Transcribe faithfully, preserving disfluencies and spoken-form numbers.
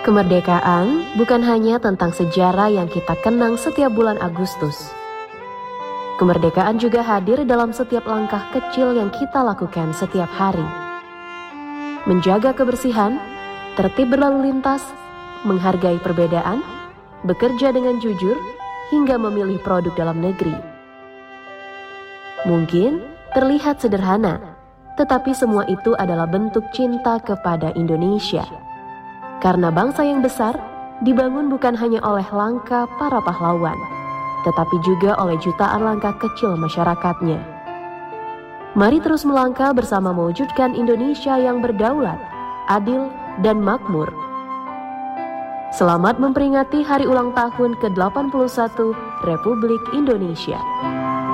Kemerdekaan bukan hanya tentang sejarah yang kita kenang setiap bulan Agustus. Kemerdekaan juga hadir dalam setiap langkah kecil yang kita lakukan setiap hari. Menjaga kebersihan, tertib berlalu lintas, menghargai perbedaan, bekerja dengan jujur, hingga memilih produk dalam negeri. Mungkin terlihat sederhana, tetapi semua itu adalah bentuk cinta kepada Indonesia. Karena bangsa yang besar dibangun bukan hanya oleh langkah para pahlawan, tetapi juga oleh jutaan langkah kecil masyarakatnya. Mari terus melangkah bersama mewujudkan Indonesia yang berdaulat, adil, dan makmur. Selamat memperingati hari ulang tahun ke delapan puluh satu Republik Indonesia.